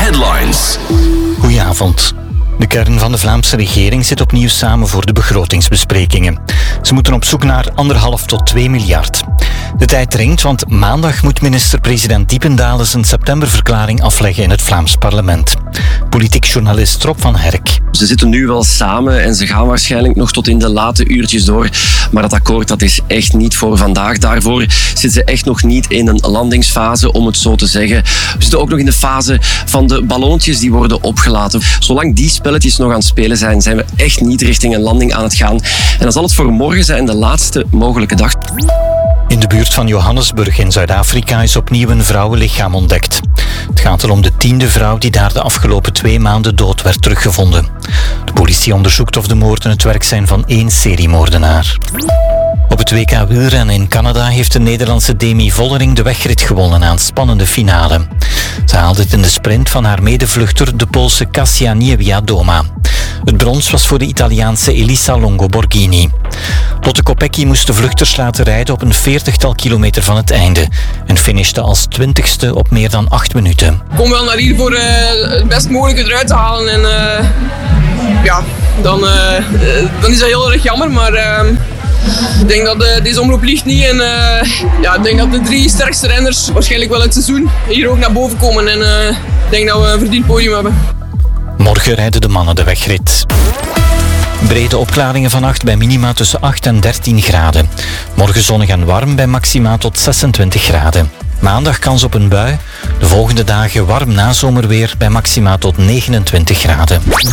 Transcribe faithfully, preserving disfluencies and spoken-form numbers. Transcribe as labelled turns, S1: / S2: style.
S1: Headlines.
S2: Goedenavond. De kern van de Vlaamse regering zit opnieuw samen voor de begrotingsbesprekingen. Ze moeten op zoek naar anderhalf tot twee miljard. De tijd dringt, want maandag moet minister-president Diependalen zijn septemberverklaring afleggen in het Vlaams parlement. Politiek journalist Rob van Herk.
S3: Ze zitten nu wel samen en ze gaan waarschijnlijk nog tot in de late uurtjes door. Maar dat akkoord dat is echt niet voor vandaag. Daarvoor zitten ze echt nog niet in een landingsfase, om het zo te zeggen. We zitten ook nog in de fase van de ballonnetjes die worden opgelaten. Zolang die spelletjes nog aan het spelen zijn, zijn we echt niet richting een landing aan het gaan. En dan zal het voor morgen zijn de laatste mogelijke dag.
S2: In de buurt van Johannesburg in Zuid-Afrika is opnieuw een vrouwenlichaam ontdekt. Het gaat er om de tiende vrouw die daar de afgelopen twee maanden dood werd teruggevonden. De politie onderzoekt of de moorden het werk zijn van één seriemoordenaar. Op het W K wielrennen in Canada heeft de Nederlandse Demi Vollering de wegrit gewonnen aan spannende finale. Ze haalde het in de sprint van haar medevluchter, de Poolse Kasia Niewiadoma. Het brons was voor de Italiaanse Elisa Longo Borghini. Lotte Kopecky moest de vluchters laten rijden op een veertigtal kilometer van het einde en finishte als twintigste op meer dan acht minuten.
S4: Ik kom wel naar hier voor uh, het best mogelijke eruit te halen en uh, ja, dan, uh, dan is dat heel erg jammer, maar uh, ik denk dat uh, deze omloop ligt niet en uh, ja, ik denk dat de drie sterkste renners waarschijnlijk wel het seizoen hier ook naar boven komen en uh, ik denk dat we een verdiend podium hebben.
S2: Morgen rijden de mannen de wegrit. Brede opklaringen vannacht bij minima tussen acht en dertien graden. Morgen zonnig en warm bij maxima tot zesentwintig graden. Maandag kans op een bui. De volgende dagen warm nazomerweer bij maxima tot negenentwintig graden.